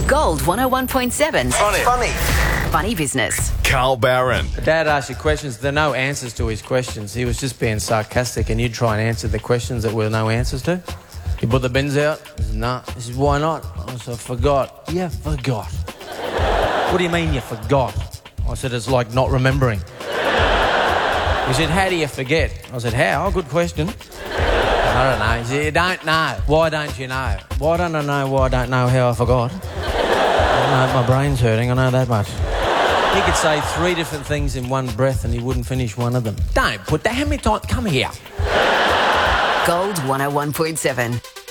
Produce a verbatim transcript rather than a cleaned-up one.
Gold one oh one point seven. Funny. Funny. Funny Business. Carl Barron. Dad asked you questions. There are no answers to his questions. He was just being sarcastic, and you'd try and answer the questions that were no answers to. You put the bins out? He said, no. He said, why not? I said, forgot. Yeah, forgot. What do you mean you forgot? I said, it's like not remembering. He said, how do you forget? I said, how? Oh, good question. I don't know. He said, you don't know. Why don't you know? Why don't I know why I don't know how I forgot? I know my brain's hurting, I know that much. He could say three different things in one breath and he wouldn't finish one of them. Don't put that. How many times? Come here. Gold one oh one point seven.